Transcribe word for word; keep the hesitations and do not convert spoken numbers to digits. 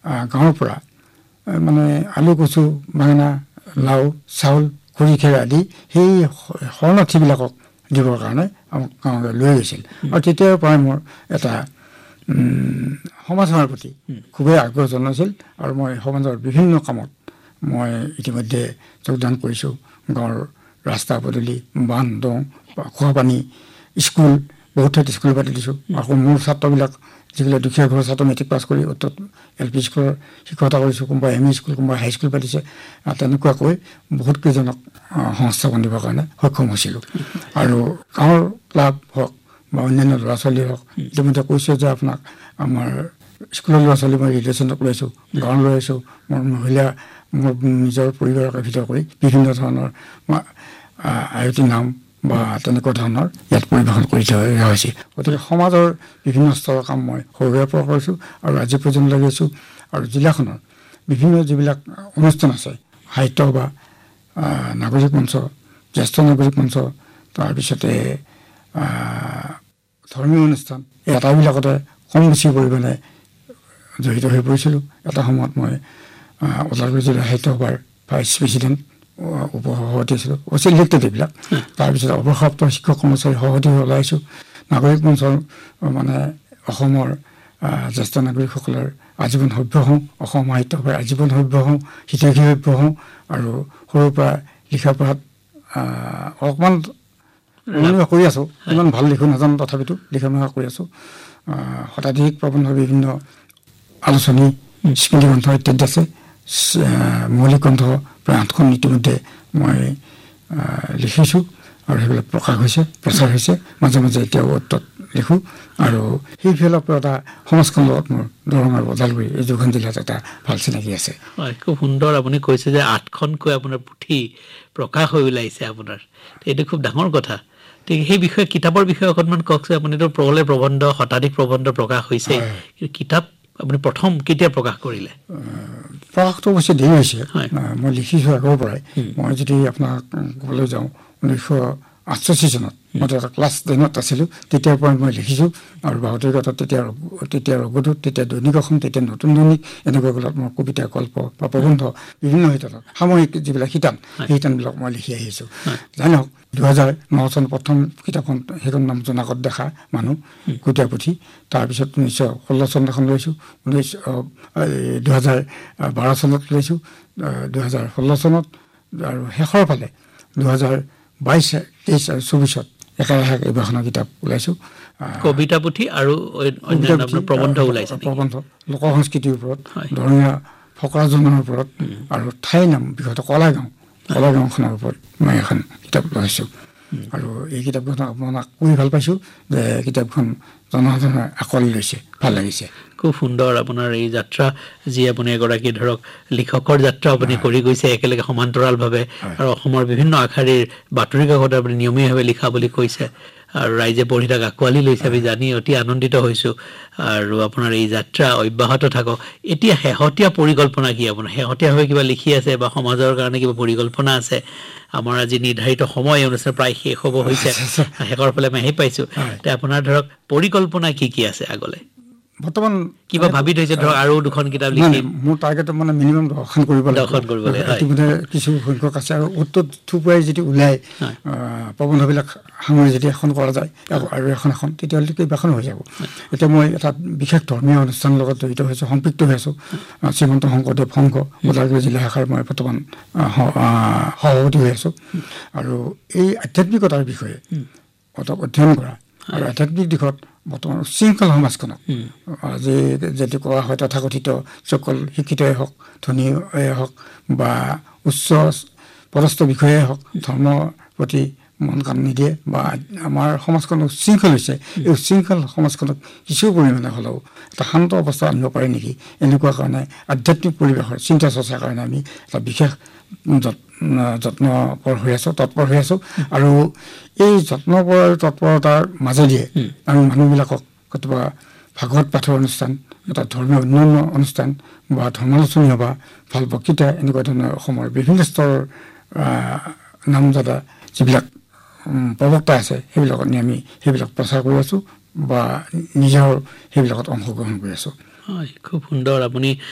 গাঁৱৰ পৰা মানে আলু কচু বেঙেনা লাও চাউল খৰি খেৰ আদি সেই শৰণাৰ্থীবিলাকক দিবৰ কাৰণে আমাক গাঁৱলৈ লৈ গৈছিল আৰু তেতিয়াৰ পৰাই মোৰ এটা সমাজ সেৱাৰ প্ৰতি খুবেই আগ্ৰহ জনাইছিল আৰু মই সমাজৰ বিভিন্ন কামত মই ইতিমধ্যে যোগদান কৰিছোঁ। গাঁৱৰ ৰাস্তা পদূলি বান্ধ দং খোৱা পানী স্কুল বহুত ঠাইত স্কুল পাতি দিছোঁ। আকৌ মোৰ ছাত্ৰবিলাক যিবিলাক দুখীয়া ঘৰৰ ছাত্ৰ মেট্ৰিক পাছ কৰি উত্তৰ এল পি স্কুলৰ শিক্ষকতা কৰিছোঁ, কোনোবা এম ই স্কুল কোনোবা হাইস্কুল পাতিছে। তেনেকুৱাকৈ বহুত কেইজনক সংস্থাপন দিবৰ কাৰণে সক্ষম হৈছিলোঁ। আৰু গাঁৱৰ ক্লাব হওক বা অন্যান্য ল'ৰা ছোৱালী হওক ইতিমধ্যে কৈছোঁ যে আপোনাক আমাৰ স্কুলৰ ল'ৰা ছোৱালী মই ৰিলেশ্যনক লৈ আছোঁ, গাঁৱৰ লৈ আছোঁ, মোৰ মহিলা মোৰ নিজৰ পৰিবাৰকে ভিতৰ কৰি বিভিন্ন ধৰণৰ আয়তী নাম বা তেনেকুৱা ধৰণৰ ইয়াত পৰিৱেশন কৰি থোৱা হৈছে। গতিকে সমাজৰ বিভিন্ন স্তৰৰ কাম মই সৰুৰে পৰা কৰিছোঁ আৰু আজি পৰ্যন্ত লাগি আছোঁ। আৰু জিলাখনৰ বিভিন্ন যিবিলাক অনুষ্ঠান আছে সাহিত্য সভা নাগৰিক মঞ্চ জ্যেষ্ঠ নাগৰিক মঞ্চ তাৰপিছতে ধৰ্মীয় অনুষ্ঠান এই আটাইবিলাকতে কম বেছি পৰিমাণে জড়িত হৈ পৰিছিলোঁ। এটা সময়ত মই ওদালগুৰি জিলা সাহিত্য সভাৰ ভাইচ প্ৰেছিডেণ্ট উপ সভাপতি আছিলোঁ, অচিল ইলেক্টেড এইবিলাক। তাৰপিছত অৱসৰপ্ৰাপ্ত শিক্ষক কৰ্মচাৰী সভাপতি ওলাইছোঁ। নাগৰিক মঞ্চৰ মানে অসমৰ জ্যেষ্ঠ নাগৰিকসকলৰ আজীৱন সভ্য হওঁ, অসম সাহিত্য সভাৰ আজীৱন সভ্য হওঁ, হিতৈষী সভ্য হওঁ আৰু সৰুৰ পৰা লিখা পঢ়াত অলপমান মনোনিৱেশ কৰি আছোঁ। ইমান ভাল লিখোঁ নাজানো, তথাপিতো লিখা মেলা কৰি আছোঁ। শতাধিক প্ৰবন্ধ বিভিন্ন আলোচনী স্মৃতি গ্ৰন্থ ইত্যাদি আছে। মৌলিক গ্ৰন্থ প্ৰায় আঠখন ইতিমধ্যে মই লিখিছোঁ আৰু সেইবিলাক প্ৰকাশ হৈছে প্ৰচাৰ হৈছে। মাজে মাজে এতিয়াও অতত লিখোঁ আৰু সেইফালৰ পৰা এটা সমাজখনৰ লগত মোৰ দৰং আৰু ওদালগুৰি এই দুখন জিলাত এটা ভাল চিনাকি আছে। হয়, খুব সুন্দৰ। আপুনি কৈছে যে আঠখনকৈ আপোনাৰ পুথি প্ৰকাশ হৈ ওলাইছে আপোনাৰ, এইটো খুব ডাঙৰ কথা। ঠিক সেই বিষয়ে কিতাপৰ বিষয়ে অকণমান কওকচোন। আপুনিতো প্ৰবলে প্ৰবন্ধ শতাধিক প্ৰবন্ধ প্ৰকাশ হৈছে, কিতাপ আপুনি প্ৰথম কেতিয়া প্ৰকাশ কৰিলে? প্ৰকাশটো অৱশ্যে দেৰি হৈছে, মই লিখিছোঁ আগৰ পৰাই। মই যদি আপোনাক ক'বলৈ যাওঁ ঊনৈছশ আঠষষ্ঠি চনত মই এটা ক্লাছ টেনত আছিলোঁ, তেতিয়াৰ পৰাই মই লিখিছোঁ। আৰু বাতৰিকাকতত তেতিয়া তেতিয়া ৰঘুদূত তেতিয়া দৈনিক অসম তেতিয়া নতুন দৈনিক এনেকুৱাবিলাক মই কবিতা গল্প বা প্ৰবন্ধ বিভিন্ন ক্ষেত্ৰত সাময়িক যিবিলাক শিতান সেই শিতানবিলাক মই লিখি আহিছোঁ। জানক দুহেজাৰ ন চনত প্ৰথম কিতাপখন সেইখন নাম জনাকত দেখা মানুহ কবিতা পুথি। তাৰপিছত ঊনৈছশ ষোল্ল চনত এখন লৈছোঁ, ঊনৈছ দুহেজাৰ বাৰ চনত লৈছোঁ, দুহেজাৰ ষোল্ল চনত আৰু শেষৰ ফালে দুহেজাৰ বাইছ তেইছ আৰু চৌবিছত একেৰাহে কেইবাখনো কিতাপ ওলাইছোঁ। কবিতা পুথি আৰু প্ৰবন্ধ ওলাইছে। প্ৰবন্ধ লোক সংস্কৃতিৰ ওপৰত, ধৰ্মীয় ফকৰাজনৰ ওপৰত আৰু ঠাই নাম বিশেষত কলা গাঁও কলা গাঁওখনৰ ওপৰত মই এখন কিতাপ লৈছোঁ। আৰু এই কিতাপখন আপোনাক পঢ়ি ভাল পাইছোঁ যে কিতাপখন জনসাধাৰণে আঁকোৱালি লৈছে, ভাল লাগিছে। খুব সুন্দৰ আপোনাৰ এই যাত্ৰা, যি আপুনি এগৰাকী ধৰক লিখকৰ যাত্ৰা আপুনি কৰি গৈছে একেলগে সমান্তৰালভাৱে, আৰু অসমৰ বিভিন্ন আশাৰীৰ বাতৰি কাকত আপুনি নিয়মীয়াভাৱে লিখা বুলি কৈছে আৰু ৰাইজে পঢ়ি তাক আঁকোৱালি লৈছে। আমি জানি অতি আনন্দিত হৈছোঁ। আৰু আপোনাৰ এই যাত্ৰা অব্যাহত থাকক। এতিয়া শেহতীয়া পৰিকল্পনা কি আপোনাৰ? শেহতীয়াভাৱে কিবা লিখি আছে বা সমাজৰ কাৰণে কিবা পৰিকল্পনা আছে? আমাৰ আজি নিৰ্ধাৰিত সময় অনুষ্ঠান প্ৰায় শেষ হ'ব হৈছে, শেষৰ ফালে আমি আহি পাইছোঁ। এতিয়া আপোনাৰ ধৰক পৰিকল্পনা কি কি আছে আগলৈ? বৰ্তমান কিবা ভাবি থৈছে ধৰক আৰু দুখন কিতাপ লিখিম? মোৰ টাৰ্গেট মানে মিনিমাম দহখন কৰিব লাগে। দহখন কৰিব লাগে। ইতিমধ্যে কিছু সংখ্যক আছে আৰু উত্তর থুপুৱাই যদি ওলাই প্ৰবন্ধবিলাক সামৰি যদি এখন কৰা যায় আৰু এখন এখন তেতিয়াহ'লে কেইবাখন হৈ যাব। এতিয়া মই এটা বিশেষ ধৰ্মীয় অনুষ্ঠানৰ লগত জড়িত হৈছোঁ, সম্পৃক্ত হৈ আছোঁ। শ্ৰীমন্ত শংকৰদেৱ সংঘ ওদালগুৰি জিলা শাখাৰ মই বৰ্তমান সভাপতি হৈ আছোঁ। আৰু এই আধ্যাত্মিকতাৰ বিষয়ে অলপ অধ্যয়ন কৰা আৰু আধ্যাত্মিক দিশত বৰ্তমান উশৃংখল সমাজখনক আজি যদি কোৱা হয় তথাকথিত সকল শিক্ষিতই হওক ধনীয়ে হওক বা উচ্চ পদস্থ বিষয়াই হওক ধৰ্মৰ প্ৰতি মন কাণ নিদিয়ে বা আমাৰ সমাজখন উশৃংখল হৈছে, এই উশৃংখল সমাজখনক কিছু পৰিমাণে হ'লেও এটা শান্ত অৱস্থা আনিব পাৰে নেকি, এনেকুৱা কাৰণে আধ্যাত্মিক পৰিৱেশৰ চিন্তা চৰ্চাৰ কাৰণে আমি এটা বিশেষ যত্নপৰ হৈ আছোঁ, তৎপৰ হৈ আছোঁ। আৰু এই যত্নপৰ তৎপৰতাৰ মাজেদিয়ে আমি মানুহবিলাকক কেতিয়াবা ভাগৱত পাঠৰ অনুষ্ঠান, এটা ধৰ্মীয় উন্নয়ন অনুষ্ঠান বা ধৰ্মালোচনী সভা, ভাল বক্তৃতা, এনেকুৱা ধৰণৰ অসমৰ বিভিন্ন স্তৰৰ নামজাদা যিবিলাক প্ৰবক্তা আছে সেইবিলাকত নি আমি সেইবিলাক প্ৰচাৰ কৰি আছোঁ বা নিজৰ সেইবিলাকত অংশগ্ৰহণ কৰি আছোঁ। হয়, খুব সুন্দৰ। আপুনি